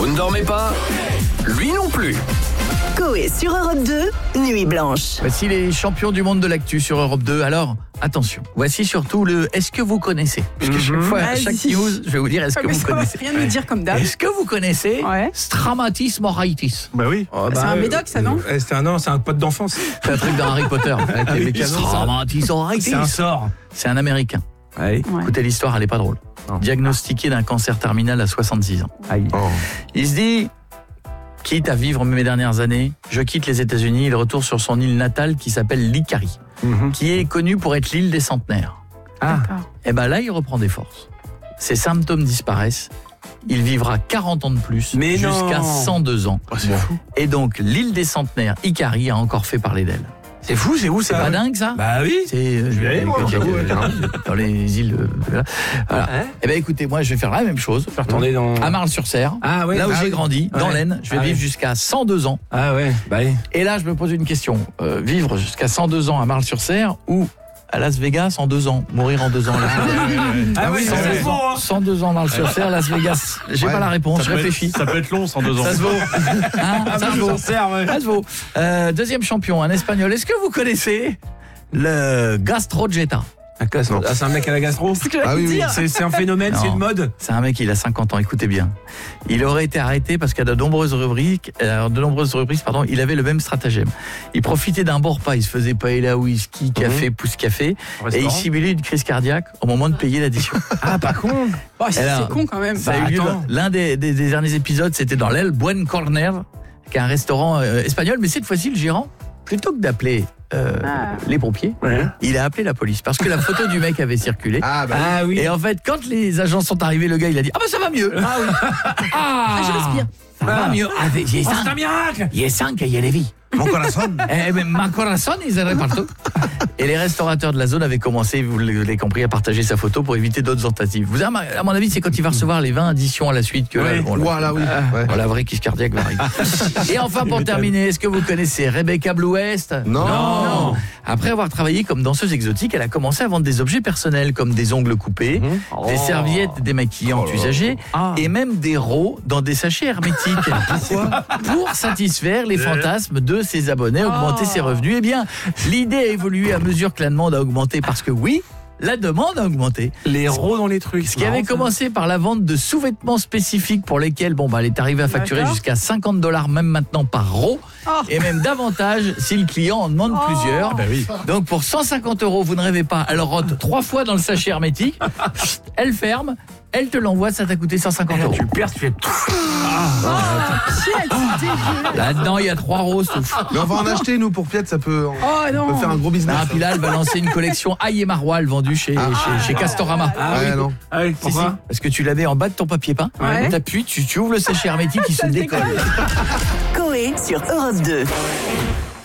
Vous ne dormez pas? Lui non plus. Coé sur Europe 2, Nuit Blanche. Voici les champions du monde de l'actu sur Europe 2. Alors, attention. Voici surtout le « Est-ce que vous connaissez ?» Puisque chaque fois, à chaque news, je vais vous dire « Est-ce que vous connaissez ?» Rien nous dire comme d'hab. Est-ce que vous connaissez Ouais. Stramatis moraitis? Bah oui. C'est un médoc, ça, non? C'est un pote d'enfance. C'est un truc dans Harry Potter. Avec les canons, ça. Stramatis moraitis. C'est un sort. C'est un Américain. Allez. Ouais. Écoutez, l'histoire, elle est pas drôle. Non. Diagnostiqué d'un cancer terminal à 66 ans. Il se dit, quitte à vivre mes dernières années, je quitte les États-Unis, il retourne sur son île natale qui s'appelle l'Icari, qui est connue pour être l'île des centenaires. D'accord. Et ben là, il reprend des forces. Ses symptômes disparaissent. Il vivra 40 ans de plus, Mais jusqu'à non. 102 ans. Oh, c'est fou. Et donc, l'île des centenaires, Icari, a encore fait parler d'elle. C'est fou, c'est où C'est ça? pas dingue, ça? Bah oui. C'est vais aller, moi, j'avoue, dans les îles. Voilà. Hein? Eh ben écoutez, moi je vais faire la même chose. Faire tourner dans. À Marle-sur-Serre, Ah ouais. là où Ah j'ai oui. grandi, dans Ouais. l'Aisne. Je vais Ah vivre ouais. jusqu'à 102 ans. Ah ouais. Bah oui. Et là, je me pose une question. Vivre jusqu'à 102 ans à Marle-sur-Serre ou à Las Vegas en 2 ans? Mourir en 2 ans. Là. Ah oui, ça se vaut, hein. 102 ans Marle-sur-Serre, Las Vegas. J'ai pas la réponse, je réfléchis. Ça peut être long, 102 ans. Ça se vaut. Hein, ça se vaut. Ça se vaut. Deuxième champion, un Espagnol. Est-ce que vous connaissez le Gastrojeta? C'est un mec à la gastro. Ah oui, oui. C'est un phénomène, Non. c'est une mode. C'est un mec, il a 50 ans, écoutez bien. Il aurait été arrêté parce qu'à de nombreuses reprises, il avait le même stratagème. Il profitait d'un bon repas, il se faisait paella, whisky, café, pousse café, et il simulait une crise cardiaque au moment de payer l'addition. Ah, pas con. Oh, c'est Alors, con quand même. Ça a eu lieu, attends. l'un des derniers épisodes, c'était dans l'El Buen Corner, qui est un restaurant espagnol, mais cette fois-ci, le gérant, plutôt que d'appeler les pompiers, il a appelé la police parce que la photo du mec avait circulé. Ah oui. Et en fait, quand les agents sont arrivés, le gars, il a dit « Ah bah ça va mieux !» Ah oui. Je respire. Ça va mieux. J'ai C'est un miracle. Il y a 5 et il y a les vies. Mon corazon. Ma corazon, ils allaient partout. Et les restaurateurs de la zone avaient commencé, vous l'avez compris, à partager sa photo pour éviter d'autres tentatives. Vous avez, à mon avis, c'est quand il va recevoir les 20 additions à la suite que là, bon, Voilà, oui. la vraie crise cardiaque va arriver. Et enfin, pour terminer, est-ce que vous connaissez Rebecca Blue West? Non. Après avoir travaillé comme danseuse exotique, elle a commencé à vendre des objets personnels comme des ongles coupés, des serviettes démaquillantes usagées et même des rots dans des sachets hermétiques. Pourquoi? Pour satisfaire les fantasmes de ses abonnés, augmenter ses revenus. Eh bien, l'idée a évolué à mesure que la demande a augmenté parce que oui, la demande a augmenté. Les rots dans les trucs. Ce qui avait commencé par la vente de sous-vêtements spécifiques pour lesquels elle est arrivée à facturer D'accord. jusqu'à $50 même maintenant par rot et même davantage si le client en demande plusieurs. Bah oui. Donc pour 150 €, vous ne rêvez pas, elle rote 3 fois dans le sachet hermétique, elle ferme, elle te l'envoie, ça t'a coûté 150 €. Tu perds, tu fais. Là-dedans, il y a 3 roses. Mais on va en acheter, nous, pour Piet, ça peut, Oh on non. peut faire un gros business. Ah, puis là, elle va lancer une collection Aïe et Maroilles vendue chez Castorama. Ouais, non. Ah oui, Si, si, pourquoi? parce que tu l'avais en bas de ton papier peint, Ouais. t'appuies, tu ouvres le sachet hermétique, il se décolle. Coé sur Europe 2.